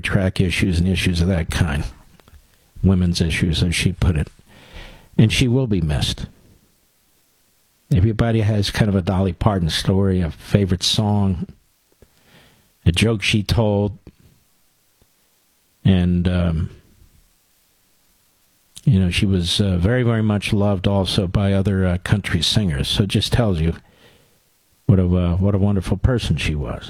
track issues and issues of that kind. Women's issues, as she put it. And she will be missed. Everybody has kind of a Dolly Parton story, a favorite song, a joke she told. And, she was very, very much loved also by other country singers. So it just tells you what a wonderful person she was.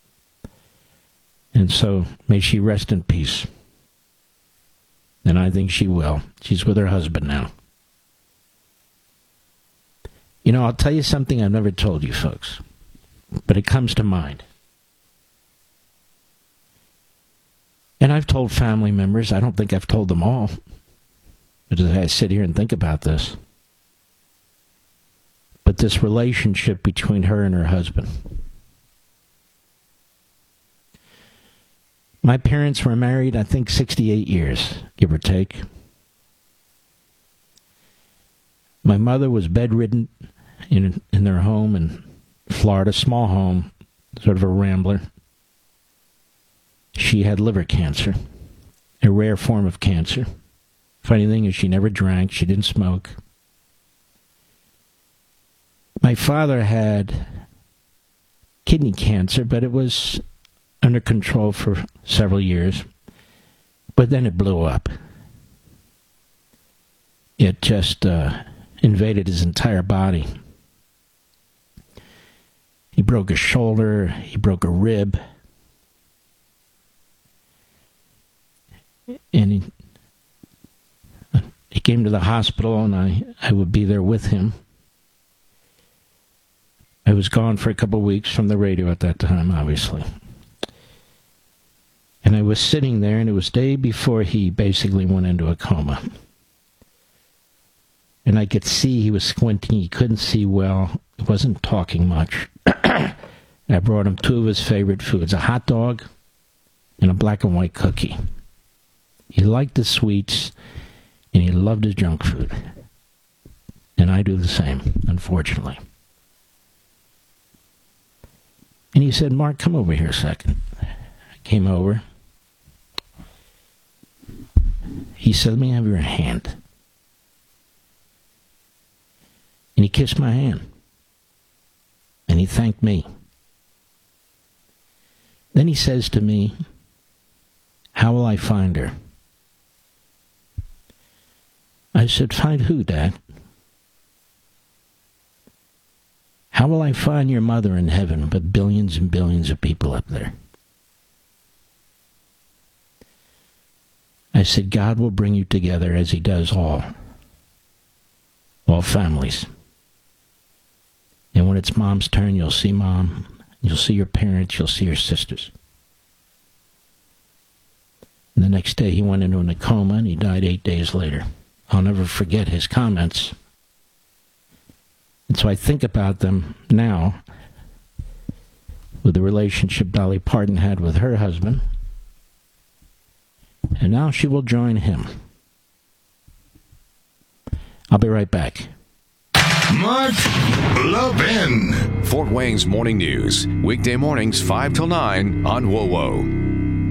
And so may she rest in peace. And I think she will. She's with her husband now. I'll tell you something I've never told you folks, but it comes to mind. And I've told family members, I don't think I've told them all, but as I sit here and think about this, but this relationship between her and her husband. My parents were married, I think, 68 years, give or take. My mother was bedridden in their home in Florida, small home, sort of a rambler. She had liver cancer, a rare form of cancer. Funny thing is she never drank, she didn't smoke. My father had kidney cancer, but it was under control for several years. But then it blew up. It just invaded his entire body. He broke a shoulder, he broke a rib, and he came to the hospital, and I would be there with him. I was gone for a couple of weeks from the radio at that time, obviously. And I was sitting there, and it was day before he basically went into a coma. And I could see he was squinting. He couldn't see well. He wasn't talking much. I brought him two of his favorite foods, a hot dog and a black and white cookie. He liked the sweets, and he loved his junk food. And I do the same, unfortunately. And he said, Mark, come over here a second. I came over. He said, let me have your hand. And he kissed my hand. And he thanked me. Then he says to me, how will I find her? I said, find who, Dad? How will I find your mother in heaven, but billions and billions of people up there? I said, God will bring you together as he does all families. And when it's Mom's turn, you'll see Mom, you'll see your parents, you'll see your sisters. And the next day he went into a coma and he died 8 days later. I'll never forget his comments. And so I think about them now with the relationship Dolly Parton had with her husband. And now she will join him. I'll be right back. Mark Levin. Fort Wayne's Morning News. Weekday mornings 5 till 9 on WOWO.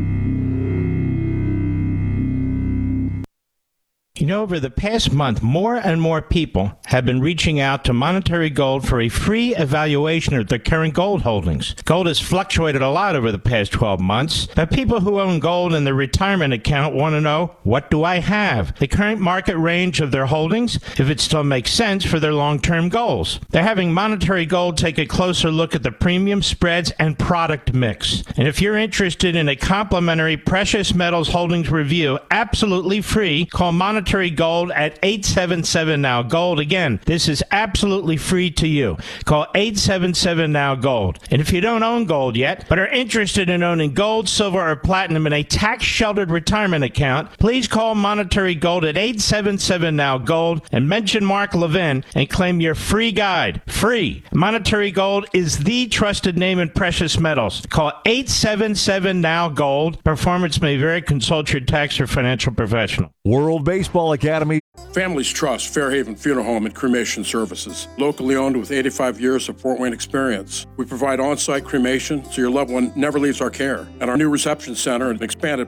Over the past month, more and more people have been reaching out to Monetary Gold for a free evaluation of their current gold holdings. Gold has fluctuated a lot over the past 12 months, but people who own gold in their retirement account want to know, what do I have? The current market range of their holdings, if it still makes sense for their long-term goals. They're having Monetary Gold take a closer look at the premium, spreads, and product mix. And if you're interested in a complimentary precious metals holdings review, absolutely free, call Monetary Gold at 877-NOW-GOLD. Again, this is absolutely free to you. Call 877-NOW-GOLD. And if you don't own gold yet, but are interested in owning gold, silver, or platinum in a tax-sheltered retirement account, please call Monetary Gold at 877-NOW-GOLD and mention Mark Levin and claim your free guide. Free. Monetary Gold is the trusted name in precious metals. Call 877-NOW-GOLD. Performance may vary. Consult your tax or financial professional. World Baseball Academy. Families trust Fairhaven Funeral Home and Cremation Services. Locally owned with 85 years of Fort Wayne experience. We provide on-site cremation so your loved one never leaves our care. And our new reception center and expanded